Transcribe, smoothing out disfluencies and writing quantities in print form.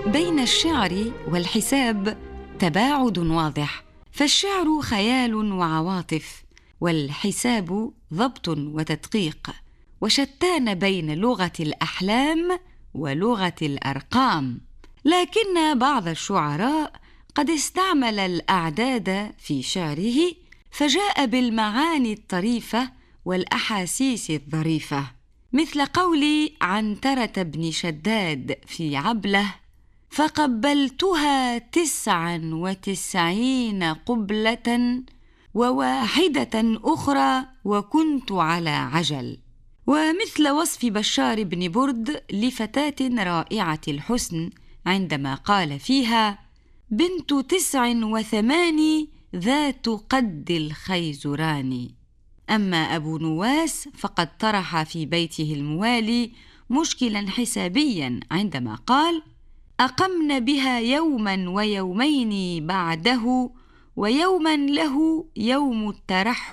بين الشعر والحساب تباعد واضح، فالشعر خيال وعواطف، والحساب ضبط وتدقيق، وشتان بين لغة الأحلام ولغة الأرقام. لكن بعض الشعراء قد استعمل الأعداد في شعره، فجاء بالمعاني الطريفة والأحاسيس الظريفة، مثل قول عنترة بن شداد في عبله: فقبلتها 99 قبلة وواحدة أخرى وكنت على عجل. ومثل وصف بشار بن برد لفتاة رائعة الحسن عندما قال فيها: بنت 89 ذات قد الخيزران. أما أبو نواس فقد طرح في بيته الموالي مشكلا حسابيا عندما قال: أقمن بها يوما ويومين بعده ويوما له يوم الترحل